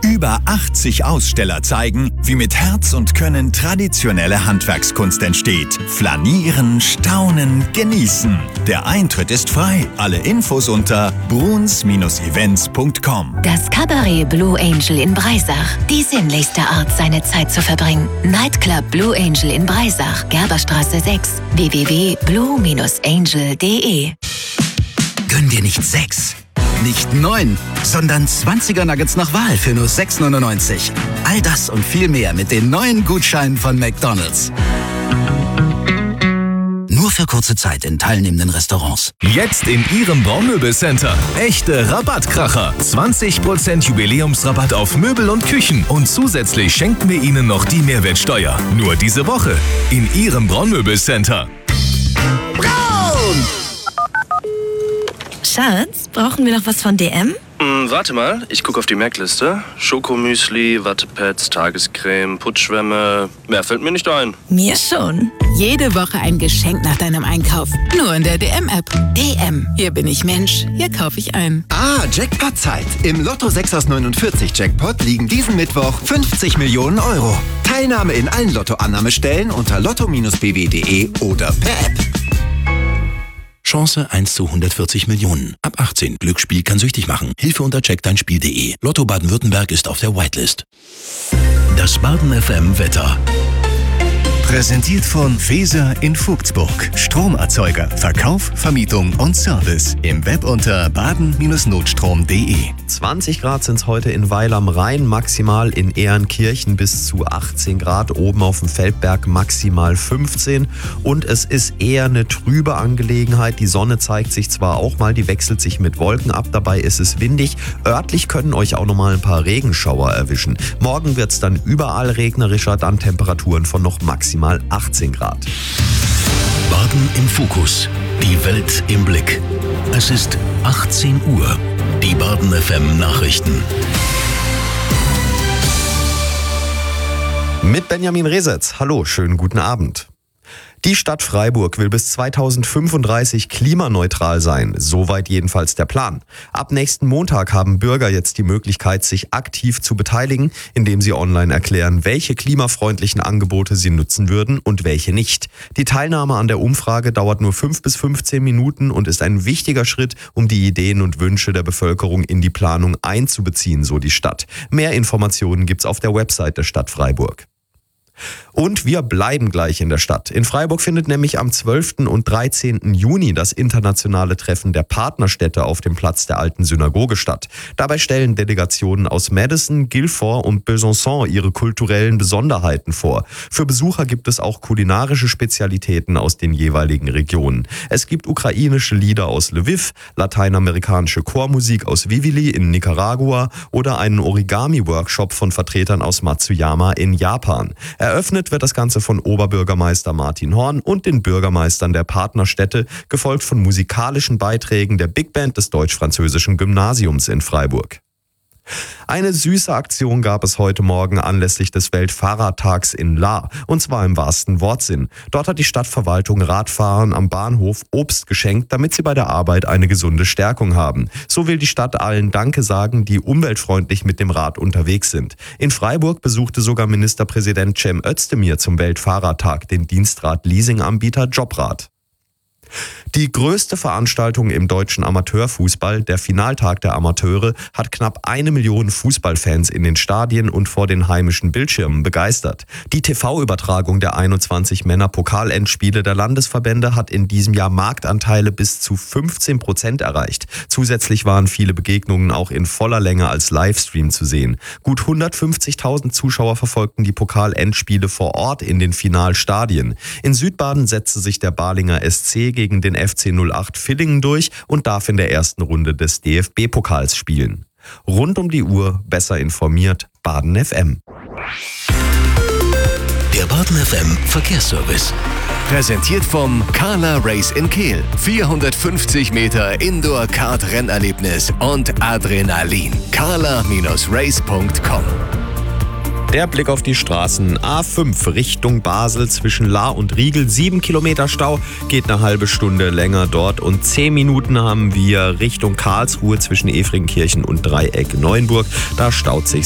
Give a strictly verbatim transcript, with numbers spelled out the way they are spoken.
Über achtzig Aussteller zeigen, wie mit Herz und Können traditionelle Handwerkskunst entsteht. Flanieren, staunen, genießen. Der Eintritt ist frei. Alle Infos unter bruns Events punkt com. Das Cabaret Blue Angel in Breisach. Die sinnlichste Art, seine Zeit zu verbringen. Nightclub Blue Angel in Breisach, Gerberstraße sechs. w w w punkt blue angel punkt de. Gönn dir nicht sechs, nicht neun, sondern zwanziger Nuggets nach Wahl für nur sechs neunundneunzig. All das und viel mehr mit den neuen Gutscheinen von McDonald's. Nur für kurze Zeit in teilnehmenden Restaurants. Jetzt in Ihrem Braunmöbelcenter. Echte Rabattkracher. zwanzig Prozent Jubiläumsrabatt auf Möbel und Küchen. Und zusätzlich schenken wir Ihnen noch die Mehrwertsteuer. Nur diese Woche in Ihrem Braunmöbelcenter. Braun! Schatz, brauchen wir noch was von D M? Hm, warte mal, ich gucke auf die Merkliste. Schokomüsli, Wattepads, Tagescreme, Putzschwämme. Mehr fällt mir nicht ein. Mir schon. Jede Woche ein Geschenk nach deinem Einkauf. Nur in der D M-App. D M. Hier bin ich Mensch. Hier kaufe ich ein. Ah, Jackpot-Zeit. Im Lotto sechs aus neunundvierzig Jackpot liegen diesen Mittwoch fünfzig Millionen Euro. Teilnahme in allen Lottoannahmestellen unter lotto Bindestrich b w punkt de oder per App. Chance eins zu hundertvierzig Millionen. Ab achtzehn. Glücksspiel kann süchtig machen. Hilfe unter check dein spiel punkt de. Lotto Baden-Württemberg ist auf der Whitelist. Das Baden F M Wetter. Präsentiert von Feser in Vogtsburg. Stromerzeuger, Verkauf, Vermietung und Service. Im Web unter baden Notstrom punkt de. zwanzig Grad sind es heute in Weil am Rhein, maximal in Ehrenkirchen bis zu achtzehn Grad, oben auf dem Feldberg maximal fünfzehn. Und es ist eher eine trübe Angelegenheit. Die Sonne zeigt sich zwar auch mal, die wechselt sich mit Wolken ab, dabei ist es windig. Örtlich können euch auch nochmal ein paar Regenschauer erwischen. Morgen wird es dann überall regnerischer, dann Temperaturen von noch maximal achtzehn Grad. Baden im Fokus. Die Welt im Blick. Es ist achtzehn Uhr. Die Baden F M Nachrichten. Mit Benjamin Resetz. Hallo, schönen guten Abend. Die Stadt Freiburg will bis zweitausendfünfunddreißig klimaneutral sein, soweit jedenfalls der Plan. Ab nächsten Montag haben Bürger jetzt die Möglichkeit, sich aktiv zu beteiligen, indem sie online erklären, welche klimafreundlichen Angebote sie nutzen würden und welche nicht. Die Teilnahme an der Umfrage dauert nur fünf bis fünfzehn Minuten und ist ein wichtiger Schritt, um die Ideen und Wünsche der Bevölkerung in die Planung einzubeziehen, so die Stadt. Mehr Informationen gibt's auf der Website der Stadt Freiburg. Und wir bleiben gleich in der Stadt. In Freiburg findet nämlich am zwölften und dreizehnten Juni das internationale Treffen der Partnerstädte auf dem Platz der alten Synagoge statt. Dabei stellen Delegationen aus Madison, Guilford und Besançon ihre kulturellen Besonderheiten vor. Für Besucher gibt es auch kulinarische Spezialitäten aus den jeweiligen Regionen. Es gibt ukrainische Lieder aus Lviv, lateinamerikanische Chormusik aus Vivili in Nicaragua oder einen Origami-Workshop von Vertretern aus Matsuyama in Japan. Eröffnet wird das Ganze von Oberbürgermeister Martin Horn und den Bürgermeistern der Partnerstädte, gefolgt von musikalischen Beiträgen der Big Band des deutsch-französischen Gymnasiums in Freiburg. Eine süße Aktion gab es heute Morgen anlässlich des Weltfahrradtags in Lahr, und zwar im wahrsten Wortsinn. Dort hat die Stadtverwaltung Radfahrern am Bahnhof Obst geschenkt, damit sie bei der Arbeit eine gesunde Stärkung haben. So will die Stadt allen Danke sagen, die umweltfreundlich mit dem Rad unterwegs sind. In Freiburg besuchte sogar Ministerpräsident Cem Özdemir zum Weltfahrradtag den Dienstrad-Leasinganbieter Jobrad. Die größte Veranstaltung im deutschen Amateurfußball, der Finaltag der Amateure, hat knapp eine Million Fußballfans in den Stadien und vor den heimischen Bildschirmen begeistert. Die T V-Übertragung der einundzwanzig Männer-Pokal-Endspiele der Landesverbände hat in diesem Jahr Marktanteile bis zu fünfzehn Prozent erreicht. Zusätzlich waren viele Begegnungen auch in voller Länge als Livestream zu sehen. Gut hundertfünfzigtausend Zuschauer verfolgten die Pokal-Endspiele vor Ort in den Finalstadien. In Südbaden setzte sich der Balinger S C gegen den F C null acht Villingen durch und darf in der ersten Runde des D F B-Pokals spielen. Rund um die Uhr besser informiert, Baden F M. Der Baden F M Verkehrsservice. Präsentiert vom Carla Race in Kehl. vierhundertfünfzig Meter Indoor-Kart-Rennerlebnis und Adrenalin. carla Race punkt com. Der Blick auf die Straßen. A fünf Richtung Basel zwischen Lahr und Riegel. Sieben Kilometer Stau, geht eine halbe Stunde länger dort. Und zehn Minuten haben wir Richtung Karlsruhe zwischen Efringkirchen und Dreieck Neuenburg. Da staut sich